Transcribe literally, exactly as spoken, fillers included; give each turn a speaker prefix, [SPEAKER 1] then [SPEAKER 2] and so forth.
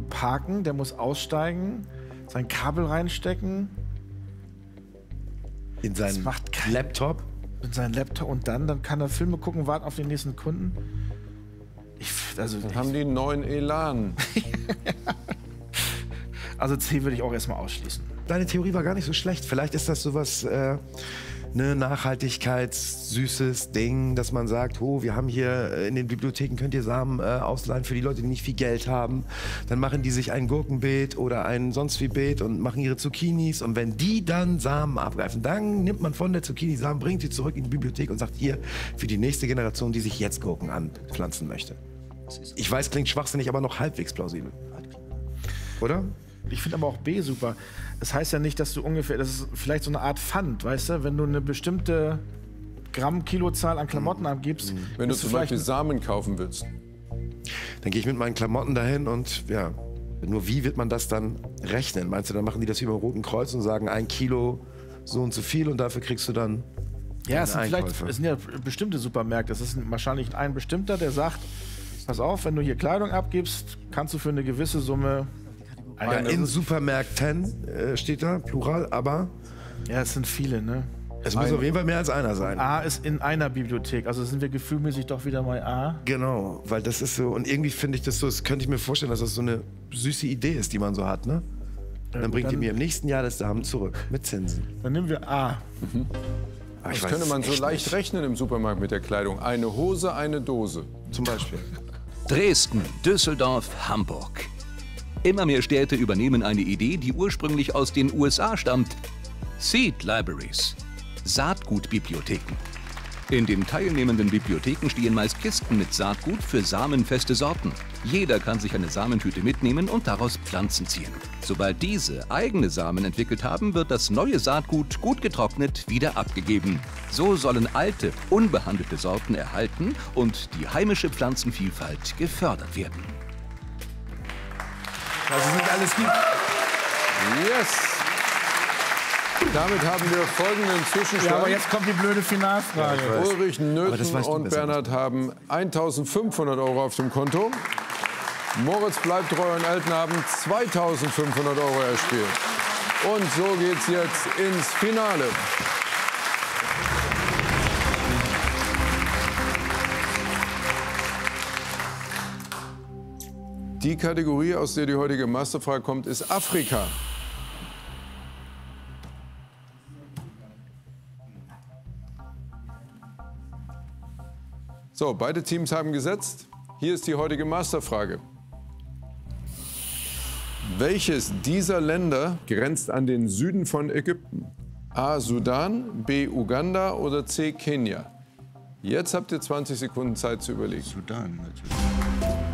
[SPEAKER 1] irgendwo parken, der muss aussteigen, sein Kabel reinstecken.
[SPEAKER 2] In seinen
[SPEAKER 1] kein,
[SPEAKER 2] Laptop?
[SPEAKER 1] In seinen Laptop und dann, dann kann er Filme gucken, warten auf den nächsten Kunden. Ich, also,
[SPEAKER 3] dann
[SPEAKER 1] ich,
[SPEAKER 3] haben die einen neuen Elan.
[SPEAKER 1] Also C würde ich auch erstmal ausschließen.
[SPEAKER 2] Deine Theorie war gar nicht so schlecht. Vielleicht ist das sowas, äh, ne, nachhaltigkeitssüßes Ding, dass man sagt, oh, wir haben hier in den Bibliotheken, könnt ihr Samen äh, ausleihen für die Leute, die nicht viel Geld haben. Dann machen die sich ein Gurkenbeet oder ein sonst wie Beet und machen ihre Zucchinis. Und wenn die dann Samen abgreifen, dann nimmt man von der Zucchini Samen, bringt sie zurück in die Bibliothek und sagt, hier, für die nächste Generation, die sich jetzt Gurken anpflanzen möchte. Ich weiß, klingt schwachsinnig, aber noch halbwegs plausibel. Oder?
[SPEAKER 1] Ich finde aber auch B super. Das heißt ja nicht, dass du ungefähr, das ist vielleicht so eine Art Pfand, weißt du? Wenn du eine bestimmte Gramm-Kilozahl an Klamotten abgibst.
[SPEAKER 3] Wenn du zum Beispiel Samen kaufen willst.
[SPEAKER 2] Dann gehe ich mit meinen Klamotten dahin und ja, nur wie wird man das dann rechnen? Meinst du, dann machen die das wie beim Roten Kreuz und sagen, ein Kilo so und so viel und dafür kriegst du dann
[SPEAKER 1] ja, es sind vielleicht, es sind ja bestimmte Supermärkte. Es ist wahrscheinlich ein bestimmter, der sagt, pass auf, wenn du hier Kleidung abgibst, kannst du für eine gewisse Summe...
[SPEAKER 2] Ja, in Supermärkten äh, steht da, Plural, aber...
[SPEAKER 1] Ja, es sind viele, ne?
[SPEAKER 2] Es muss auf jeden Fall mehr als einer sein.
[SPEAKER 1] A ist in einer Bibliothek, also sind wir gefühlmäßig doch wieder mal A.
[SPEAKER 2] Genau, weil das ist so, und irgendwie finde ich das so, das könnte ich mir vorstellen, dass das so eine süße Idee ist, die man so hat, ne? Dann ja, bringt dann, ihr mir im nächsten Jahr das Samen zurück, mit Zinsen.
[SPEAKER 1] Dann nehmen wir A.
[SPEAKER 3] Mhm. Das könnte man so leicht nicht rechnen im Supermarkt mit der Kleidung. Eine Hose, eine Dose.
[SPEAKER 2] Zum Beispiel.
[SPEAKER 4] Dresden, Düsseldorf, Hamburg. Immer mehr Städte übernehmen eine Idee, die ursprünglich aus den U S A stammt. Seed Libraries, Saatgutbibliotheken. In den teilnehmenden Bibliotheken stehen meist Kisten mit Saatgut für samenfeste Sorten. Jeder kann sich eine Samentüte mitnehmen und daraus Pflanzen ziehen. Sobald diese eigene Samen entwickelt haben, wird das neue Saatgut gut getrocknet wieder abgegeben. So sollen alte, unbehandelte Sorten erhalten und die heimische Pflanzenvielfalt gefördert werden.
[SPEAKER 2] Das ist nicht alles gut.
[SPEAKER 3] Yes! Damit haben wir folgenden Zwischenstand.
[SPEAKER 1] Ja, aber jetzt kommt die blöde Finalfrage.
[SPEAKER 3] Ja, Ulrich Nöthen und Bernhard haben eintausendfünfhundert Euro auf dem Konto. Moritz bleibt treu und Elton haben zweitausendfünfhundert Euro erspielt. Und so geht's jetzt ins Finale. Die Kategorie, aus der die heutige Masterfrage kommt, ist Afrika. So, beide Teams haben gesetzt. Hier ist die heutige Masterfrage. Welches dieser Länder grenzt an den Süden von Ägypten? A. Sudan, B. Uganda oder C. Kenia? Jetzt habt ihr zwanzig Sekunden Zeit zu überlegen.
[SPEAKER 5] Sudan natürlich.